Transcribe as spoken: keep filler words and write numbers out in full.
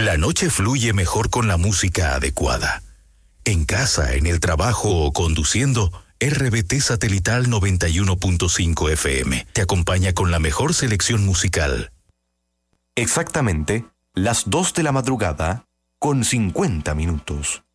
La noche fluye mejor con la música adecuada. En casa, en el trabajo o conduciendo, R B T Satelital noventa y uno punto cinco F M te acompaña con la mejor selección musical. Exactamente las dos de la madrugada con cincuenta minutos.